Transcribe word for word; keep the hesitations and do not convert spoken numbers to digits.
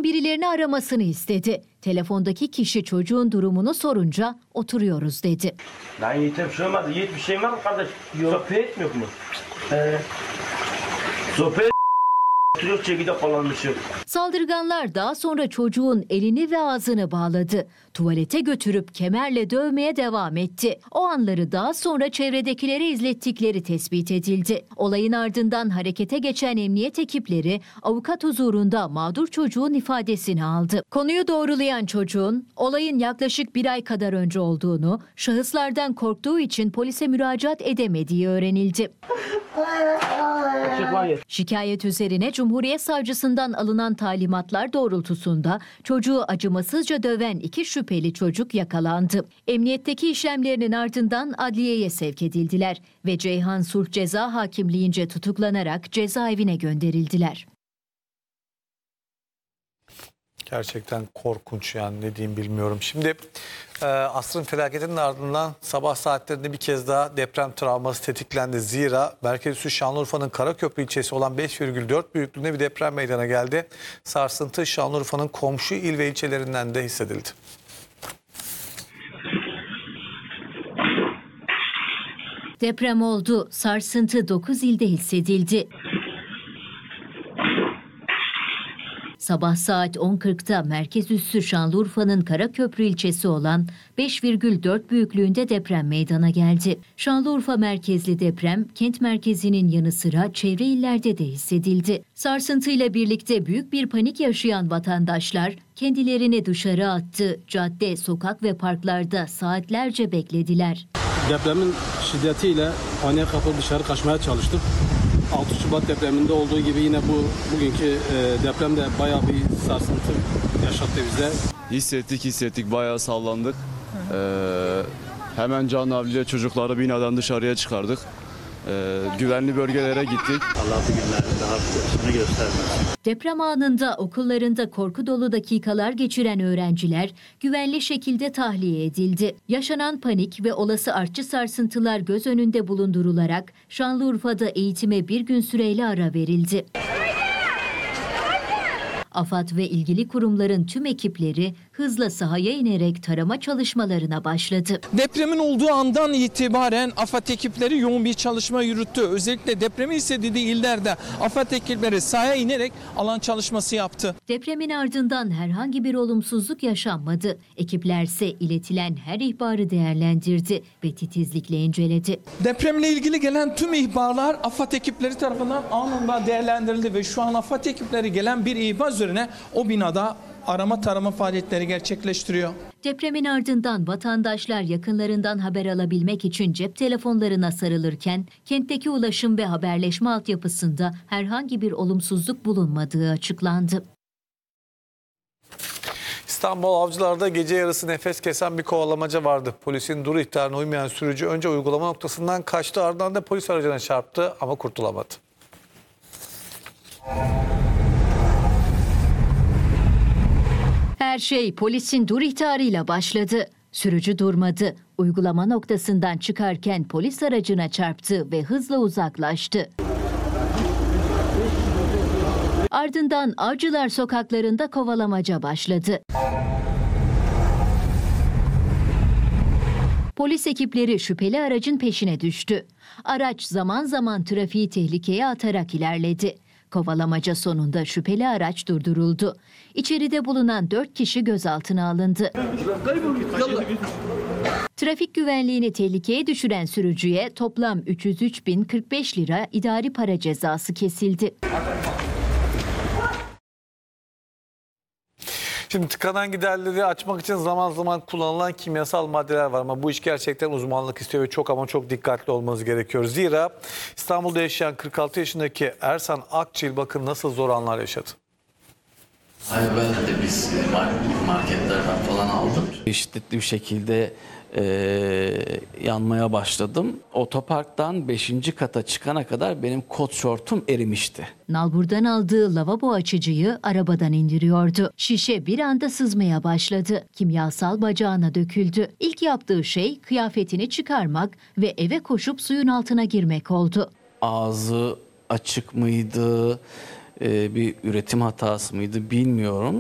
Çocuğun birilerini aramasını istedi. Telefondaki kişi çocuğun durumunu sorunca oturuyoruz dedi. Lan yeter bir şey olmadı. Yiğit bir şey var mı kardeş? Yok. Sohbet etmiyor mu? Ee, sohbet oturuyor çekide kullanmışım. Saldırganlar daha sonra çocuğun elini ve ağzını bağladı. Tuvalete götürüp kemerle dövmeye devam etti. O anları daha sonra çevredekileri izlettikleri tespit edildi. Olayın ardından harekete geçen emniyet ekipleri avukat huzurunda mağdur çocuğun ifadesini aldı. Konuyu doğrulayan çocuğun olayın yaklaşık bir ay kadar önce olduğunu, şahıslardan korktuğu için polise müracaat edemediği öğrenildi. Şikayet üzerine Cumhuriyet Savcısından alınan talimatlar doğrultusunda çocuğu acımasızca döven iki şüpheli çocuk yakalandı. Emniyetteki işlemlerinin ardından adliyeye sevk edildiler ve Ceyhan Sulh Ceza Hakimliğince tutuklanarak cezaevine gönderildiler. Gerçekten korkunç, yani ne diyeyim bilmiyorum. Şimdi e, asrın felaketinin ardından sabah saatlerinde bir kez daha deprem travması tetiklendi. Zira merkez üssü Şanlıurfa'nın Karaköprü ilçesi olan beş virgül dört büyüklüğünde bir deprem meydana geldi. Sarsıntı Şanlıurfa'nın komşu il ve ilçelerinden de hissedildi. Deprem oldu. Sarsıntı dokuz ilde hissedildi. Sabah saat on kırkta merkez üssü Şanlıurfa'nın Karaköprü ilçesi olan beş virgül dört büyüklüğünde deprem meydana geldi. Şanlıurfa merkezli deprem kent merkezinin yanı sıra çevre illerde de hissedildi. Sarsıntıyla birlikte büyük bir panik yaşayan vatandaşlar kendilerini dışarı attı. Cadde, sokak ve parklarda saatlerce beklediler. Depremin şiddetiyle paniğe kapılıp dışarı kaçmaya çalıştık. altı Şubat depreminde olduğu gibi yine bu bugünkü e, depremde bayağı bir sarsıntı yaşattı bize. Hissettik hissettik bayağı sallandık. Ee, hemen canavliyle çocukları binadan dışarıya çıkardık. Ee, güvenli bölgelere gittik. Allah bu günlerde daha fazlasını göstermesin. Deprem anında okullarında korku dolu dakikalar geçiren öğrenciler güvenli şekilde tahliye edildi. Yaşanan panik ve olası artçı sarsıntılar göz önünde bulundurularak Şanlıurfa'da eğitime bir gün süreyle ara verildi. AFAD ve ilgili kurumların tüm ekipleri hızla sahaya inerek tarama çalışmalarına başladı. Depremin olduğu andan itibaren AFAD ekipleri yoğun bir çalışma yürüttü. Özellikle depremi hissedildiği illerde AFAD ekipleri sahaya inerek alan çalışması yaptı. Depremin ardından herhangi bir olumsuzluk yaşanmadı. Ekiplerse iletilen her ihbarı değerlendirdi ve titizlikle inceledi. Depremle ilgili gelen tüm ihbarlar AFAD ekipleri tarafından anında değerlendirildi ve şu an AFAD ekipleri gelen bir ihbar üzerine o binada arama tarama faaliyetleri gerçekleştiriyor. Depremin ardından vatandaşlar yakınlarından haber alabilmek için cep telefonlarına sarılırken kentteki ulaşım ve haberleşme altyapısında herhangi bir olumsuzluk bulunmadığı açıklandı. İstanbul Avcılar'da gece yarısı nefes kesen bir kovalamaca vardı. Polisin dur ihtarına uymayan sürücü önce uygulama noktasından kaçtı, ardından da polis aracına çarptı ama kurtulamadı. Her şey polisin dur ihtarıyla başladı. Sürücü durmadı. Uygulama noktasından çıkarken polis aracına çarptı ve hızla uzaklaştı. Ardından Avcılar sokaklarında kovalamaca başladı. Polis ekipleri şüpheli aracın peşine düştü. Araç zaman zaman trafiği tehlikeye atarak ilerledi. Kovalamaca sonunda şüpheli araç durduruldu. İçeride bulunan dört kişi gözaltına alındı. Trafik güvenliğini tehlikeye düşüren sürücüye toplam üç yüz üç bin kırk beş lira idari para cezası kesildi. Şimdi tıkanan giderleri açmak için zaman zaman kullanılan kimyasal maddeler var ama bu iş gerçekten uzmanlık istiyor ve çok ama çok dikkatli olmanız gerekiyor. Zira İstanbul'da yaşayan kırk altı yaşındaki Ersan Akçil bakın nasıl zor anlar yaşadı. Hayır, ben de biz marketlerden falan aldım. Şiddetli bir şekilde e, yanmaya başladım. Otoparktan beşinci kata çıkana kadar benim kot şortum erimişti. Nalbur'dan aldığı lavabo açıcıyı arabadan indiriyordu. Şişe bir anda sızmaya başladı. Kimyasal bacağına döküldü. İlk yaptığı şey kıyafetini çıkarmak ve eve koşup suyun altına girmek oldu. Ağzı açık mıydı, e, bir üretim hatası mıydı bilmiyorum.